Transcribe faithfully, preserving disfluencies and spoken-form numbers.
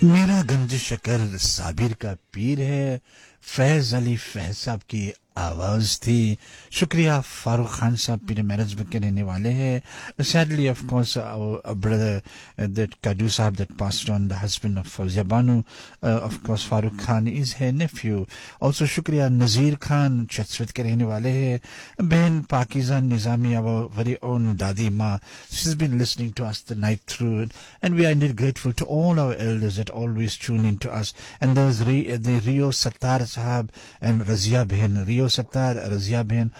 मेरा गंज शकर साबिर का पीर है। फैज अली फैज साहब की आवाज थी। शुक्रिया फारूक खान साहब पीर मैरिज के रहने वाले हैं। Sadly of course brother that कादू साहब that passed on the husband of Fauzia Banu, of course Farooq Khan is है नेफ्यू। ऑल्सो शुक्रिया नज़ीर खान चतसवत के रहने वाले हैं। बहन पाकिजा निजामी our very own दादी माँ, she's been listening to us the night through, and we are indeed grateful to all our elders that always tune in to us. And there's Re- the Rio Sattar Sahab and Razia Behan. Rio Sattar, Razia Behan,